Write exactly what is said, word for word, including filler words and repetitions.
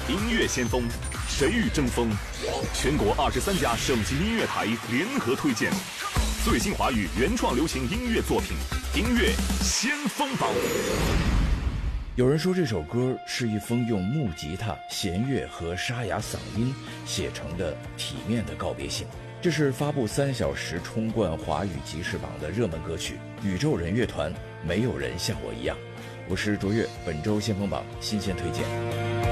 音乐先锋，谁与争锋？全国二十三家省级音乐台联合推荐最新华语原创流行音乐作品《音乐先锋榜》。 有人说这首歌是一封用木吉他、弦乐和沙哑嗓音写成的体面的告别信。这是发布三小时冲冠华语即时榜的热门歌曲，宇宙人乐团《没有人像我一样》。我是卓越，本周先锋榜新鲜推荐。